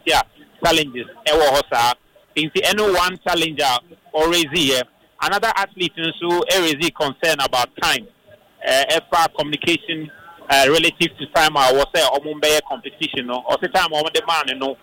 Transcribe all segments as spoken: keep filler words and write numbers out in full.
here challenges ewo hosa into any one challenger or raise here another athlete so raise concern about time uh communication uh, relative to time I was say omumbe competition no or the time on the man no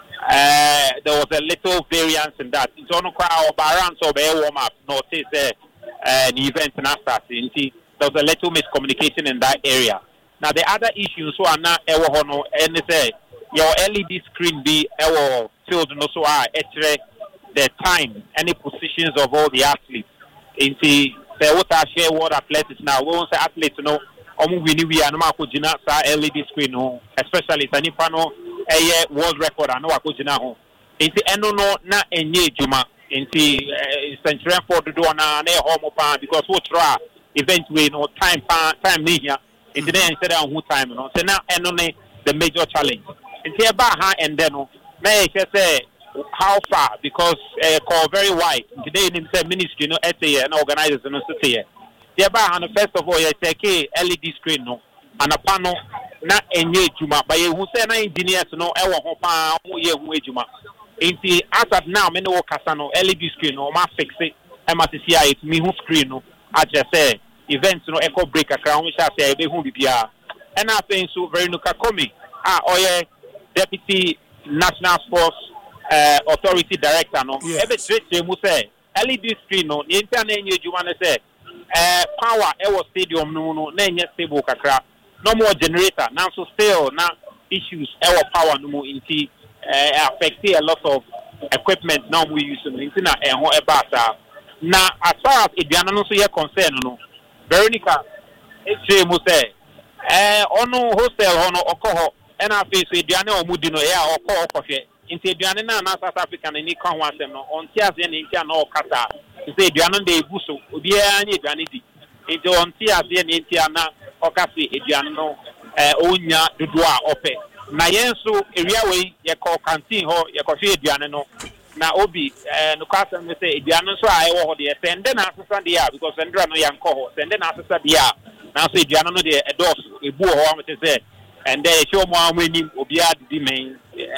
uh there was a little variance in that it's on crowd baran so be warm up notice uh, uh the event na start into there was a little miscommunication in that area. Now the other issues so are not ever hono and say your L E D screen be ever filled no so are actually the time any positions of all the athletes. Into say what I share what athletes now we won't say athletes no omu wini we are no makojina sa L E D screen no especially tani pano a world record and no akojina ho. Into eno no na enye juma into century for the do na na home pan because what try event we no time time me here. It's mm-hmm. Instead of who time, you know. So now, and only the major challenge. It's here about her and then, may I say how far because uh, call very wide. Today, in the ministry, you know, at the and organizers in the city. The about first of all, you take a L E D screen, no, and a panel, not any juma, but you say na engineers, no, ever hopa, ye juma. In the as of now, many work Casano L E D screen, no, ma fix it, M R T C I, it's me who screen, no, I just say. Events no echo break a crown which I say be who be and I think so very no kakomi ah oye deputy national sports uh, authority director no every straight mu say L E D screen no internet enye juma na say eh power e was stadium no no na enye stable kakra no more generator now so still na issues e was power no more inti uh, affect a lot of equipment now we use no inti na e ho e ba sa na as far as eduana no so ye concern no Veronica, it's a say, eh, ono hostel hono okoho, and I face with Diana or Mudino, yeah, or call coffee. In Diana, South African, and Nikon was them on Tias and India, no Qatar. To say Diana de Busso, Ubiani, Danidi. Into on Tias and India, Ocasi, Ediano, Onya, Dudua, Ope. Nayensu, Iriaway, ya call canteen ho, ya coffee Diano. Na obi eh no kwasa me say eduano so a e wo ho de send na asesa de ya because ndra no yan ko ho send na asesa de ya na so eduano no de edos ebu ho am te say and then show mo amani obi adidi men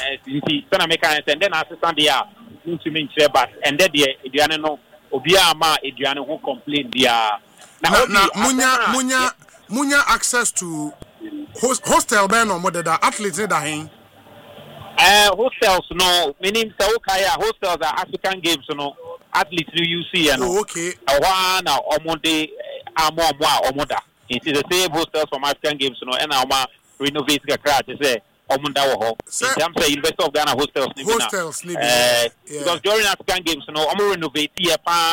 nti sana me kan send na asesa de ya ntumi nchire ba and then de eduano no obi ama eduano ho complain dia na munya munya munya access to host, hostel ben or modeda athletes da hin. Uh, hostels, no, meaning Saukaya hostels are African games, no, athletes you see, and oh, okay, a one or Monday, Amo or Moda. It is the same hostels from African games, no, and Ama renovate the crowd to say, Omunda ho. In terms of University of Ghana hostels, hostels, uh, because during African games, no, Omo renovate here.